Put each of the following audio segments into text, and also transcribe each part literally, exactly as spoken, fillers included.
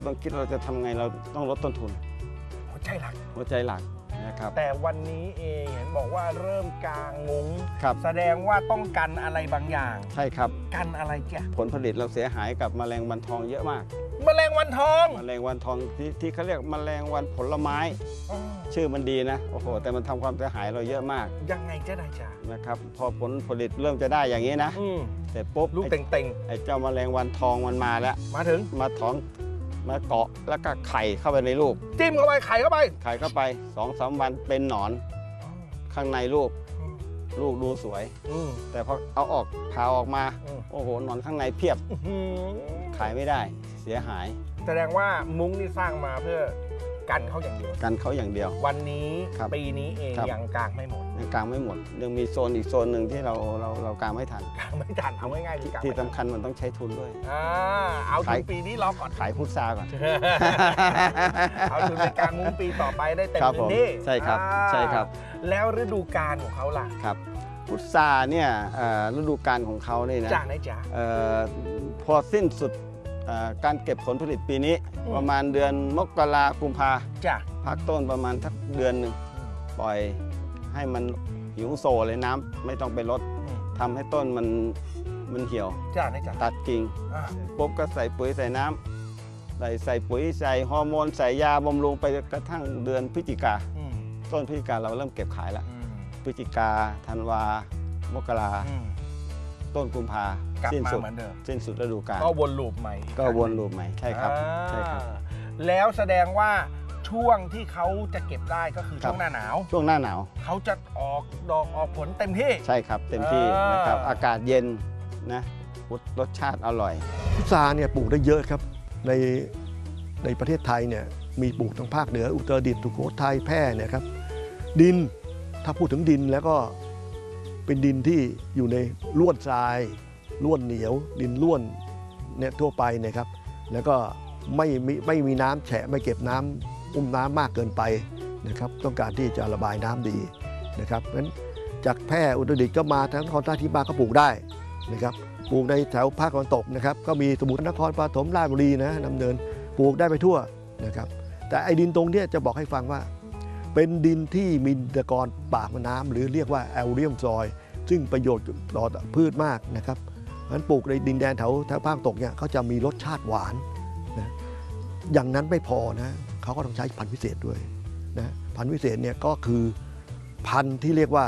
ต้องคิดเราจะทำไงเราต้องลดต้นทุนหัวใจหลักหัวใจหลักนะครับแต่วันนี้เองเห็นบอกว่าเริ่มกางมุ้งแสดงว่าต้องกันอะไรบางอย่างใช่ครับกันอะไรแกผลผลิตเราเสียหายกับแมลงวันทองเยอะมากแมลงวันทองแมลงวันทองที่ที่เขาเรียกแมลงวันผลไม้ชื่อมันดีนะโอ้โหแต่มันทำความเสียหายเราเยอะมากยังไงจะได้จ้านะครับพอผลผลิตเริ่มจะได้อย่างนี้นะแต่ปุ๊บลูกเต่งๆไอ้เจ้าแมลงวันทองมันมาแล้วมาถึงมาถอนมาเกาะแล้วก็ไข่เข้าไปในลูกจิ้มเข้าไปไข่เข้าไปไข่เข้าไปสองสามวันเป็นหนอนข้างในลูกลูกดูสวยแต่พอเอาออกผ่าออกมาโอ้โหหนอนข้างในเพียบขายไม่ได้เสียหายแสดงว่ามุ้งนี่สร้างมาเพื่อกันเขาอย่างเดียวกันเขาอย่างเดียววันนี้ปีนี้เองยังกางไม่หมดยังกางไม่หมดยังมีโซนอีกโซนหนึ่งที่เราเราเรากางไม่ทันกางไม่ทันเอาง่ายๆที่ที่สำคัญมันต้องใช้ทุนด้วยอ่าเอาทุนปีนี้รอก่อนขายพุทราก่อนเอาทุนไปกางมุ้งปีต่อไปได้เต็มที่ใช่ครับใช่ครับแล้วฤดูกาลของเขาล่ะครับพุทราเนี่ยฤดูกาลของเขาเนี่ยนะจ้าไหนจ้าพอสิ้นสุดการเก็บผลผลิตปีนี้ประมาณเดือนมกราคมกุมภาจ้ะพักต้นประมาณทักเดือนหนึ่งปล่อยให้มันหิวโซเลยน้ำไม่ต้องไปลดทำให้ต้นมันมันเหี่ยวจ้ะนี่จ้ะตัดกิ่งปุ๊บก็ใส่ปุ๋ยใส่น้ำใส่ใส่ปุ๋ยใส่ฮอร์โมนใส่ยาบำรุงไปกระทั่งเดือนพฤศจิกาต้นพฤศจิกาเราเริ่มเก็บขายแล้วพฤศจิกาธันวามกราต้นกุมภาสิ้นสุดสิ้นสุดฤดูกาลก็วนลูปใหม่ก็วนลูปใหม่ใช่ครับใช่ครับแล้วแสดงว่าช่วงที่เขาจะเก็บได้ก็คือช่วงหน้าหนาวช่วงหน้าหนาวเขาจะออกดอกออกผลเต็มที่ใช่ครับเต็มที่นะครับอากาศเย็นนะรสชาติอร่อยพุทราเนี่ยปลูกได้เยอะครับในในประเทศไทยเนี่ยมีปลูกทางภาคเหนืออุตรดิตถ์สุโขทัยแพร่เนี่ยครับดินถ้าพูดถึงดินแล้วก็เป็นดินที่อยู่ในล้วนทรายล้วนเหนียวดินล้วนเนี่ยทั่วไปนะครับแล้วก็ไม่มีไม่มีน้ำแฉะไม่เก็บน้ำอุ้มน้ำมากเกินไปนะครับต้องการที่จะระบายน้ำดีนะครับเพราะฉะนั้นจากแพร่อุตรดิตถ์ก็มาทั้งนครราชสีมาก็ปลูกได้นะครับปลูกในแถวภาคตะวันตกนะครับก็มีสมุทรนครปฐมราชบุรีนะดำเนินปลูกได้ไปทั่วนะครับแต่ไอ้ดินตรงนี้จะบอกให้ฟังว่าเป็นดินที่มีตะกอนปากน้ำหรือเรียกว่าแอลเรียมซอยซึ่งประโยชน์ต่อพืชมากนะครับเพราะฉะนั้นปลูกในดินแดนแถวแถวภาคตกเนี่ยเขาจะมีรสชาติหวานนะอย่างนั้นไม่พอนะเขาก็ต้องใช้พันธุ์พิเศษด้วยนะพันธุ์พิเศษเนี่ยก็คือพันธุ์ที่เรียกว่า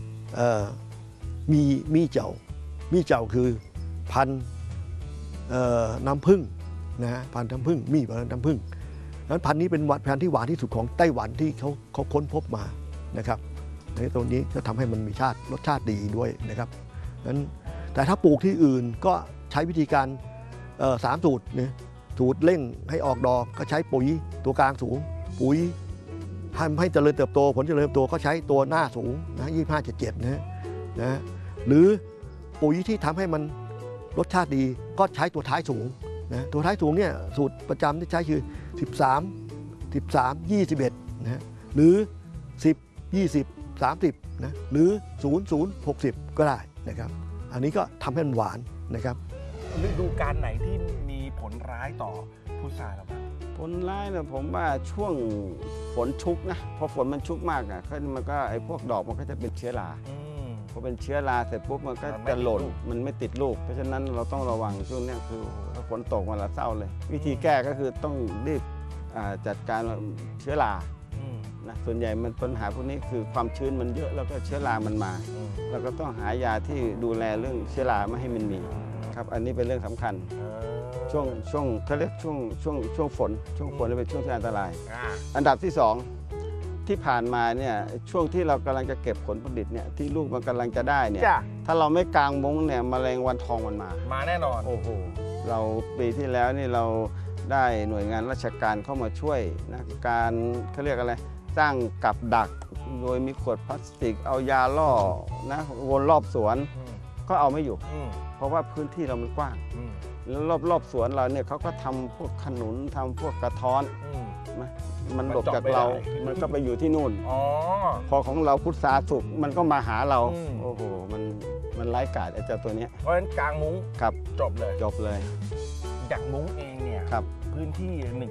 มีมีเจ้ามีเจ้าคือพันธุ์น้ำผึ้งนะพันธุ์น้ำผึ้งมีพันธุ์น้ำผึ้งนั้นพันธุ์นี้เป็นพันธุ์ที่หวานที่สุดของไต้หวันที่เขาเขาค้นพบมานะครับในตรงนี้จะทำให้มันมีชาติรสชาติดีด้วยนะครับนั้นแต่ถ้าปลูกที่อื่นก็ใช้วิธีการสามสูตรเนี่ยสูตรเร่งให้ออกดอกก็ใช้ปุ๋ยตัวกลางสูงปุ๋ยทำให้เจริญเติบโตผลเจริญเติบโตก็ใช้ตัวหน้าสูงนะยี่สิบห้าเจ็ดเจ็ดนะนะหรือปุ๋ยที่ทำให้มันรสชาติดีก็ใช้ตัวท้ายสูงนะตัวท้ายสูงเนี่ยสูตรประจำที่ใช้คือสิบสาม สิบสาม ยี่สิบเอ็ดนะหรือสิบ ยี่สิบ สามสิบนะหรือศูนย์ ศูนย์ หกสิบก็ได้นะครับอันนี้ก็ทำให้มันหวานนะครับฤดูกาลไหนที่มีผลร้ายต่อพุทราเราบ้างผลร้ายเนี่ยผมว่าช่วงฝนชุกนะพอฝนมันชุกมากอ่ะมันก็ไอ้พวกดอกมันก็จะเป็นเชื้อราพอเป็นเชื้อราเสร็จปุ๊บมันก็จะหล่นมันไม่ติดลูกเพราะฉะนั้นเราต้องระวังช่วงนี้คือถ้าฝนตกมาละเศร้าเลยวิธีแก้ก็คือต้องรีบจัดการเชื้อรานะส่วนใหญ่มันปัญหาพวกนี้คือความชื้นมันเยอะแล้วก็เชื้อรามันมาเราก็ต้องหายาที่ดูแลเรื่องเชื้อราไม่ให้มันมีครับอันนี้เป็นเรื่องสำคัญช่วงช่วงเขาเรียกช่วงช่วงช่วงฝนช่วงฝนเป็นช่วงที่อันตรายอันดับที่สองที่ผ่านมาเนี่ยช่วงที่เรากำลังจะเก็บผลผลิตเนี่ยที่ลูกมันกำลังจะได้เนี่ยถ้าเราไม่กางมุ้งเนี่ยแมลงวันทองมันมามาแน่นอนโอ้โหเราปีที่แล้วนี่เราได้หน่วยงานราชการเข้ามาช่วยนะการเขาเรียกอะไรสร้างกับดักโดยมีขวดพลาสติกเอายาล่อนะวนรอบสวนก็เอาไม่อยู่เพราะว่าพื้นที่เรามันกว้างแล้วรอบรอบสวนเราเนี่ยเขาก็ทำพวกขนุนทำพวกกระท้อนมันหลบจากเรามันก็ไปอยู่ที่นู่นพอของเราพุทราสุกมันก็มาหาเราโอ้โหมันมันไร้กาจไอ้เจ้าตัวนี้เพราะฉะนั้นกางมุ้งครับจบเลยจบเลยจากมุ้งเองเนี่ยครับพื้นที่หนึ่ง